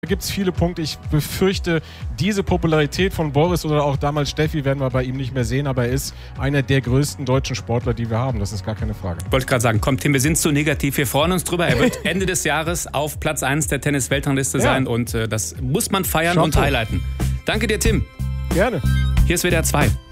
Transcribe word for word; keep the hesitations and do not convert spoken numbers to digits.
Da gibt es viele Punkte. Ich befürchte, diese Popularität von Boris oder auch damals Steffi werden wir bei ihm nicht mehr sehen, aber er ist einer der größten deutschen Sportler, die wir haben. Das ist gar keine Frage. Wollte ich gerade sagen, komm Tim, wir sind zu negativ. Wir freuen uns drüber. Er wird Ende des Jahres auf Platz eins der Tennis-Weltrangliste ja. sein und äh, das muss man feiern Schau und highlighten. Danke dir, Tim. Gerne. Hier ist W D R zwei.